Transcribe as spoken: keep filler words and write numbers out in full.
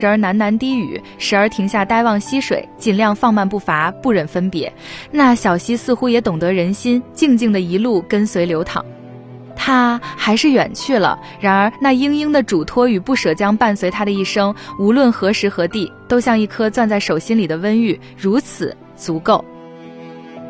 时而喃喃低语，时而停下呆望溪水，尽量放慢步伐，不忍分别。那小溪似乎也懂得人心，静静的一路跟随流淌。他还是远去了，然而那殷殷的嘱托与不舍将伴随他的一生，无论何时何地，都像一颗攥在手心里的温玉，如此足够。